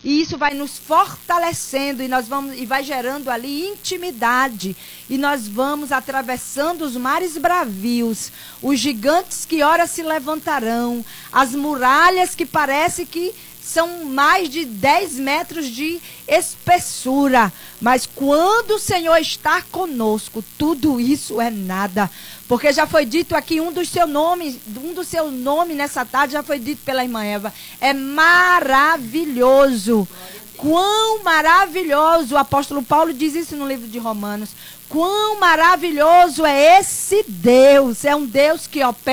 E isso vai nos fortalecendo e vai gerando ali intimidade. E nós vamos atravessando os mares bravios, os gigantes que ora se levantarão, as muralhas que parece que são mais de 10 metros de espessura. Mas quando o Senhor está conosco, tudo isso é nada. Porque já foi dito aqui, um dos seus nomes nessa tarde já foi dito pela irmã Eva. É maravilhoso. Quão maravilhoso, o apóstolo Paulo diz isso no livro de Romanos. Quão maravilhoso é esse Deus. É um Deus que opera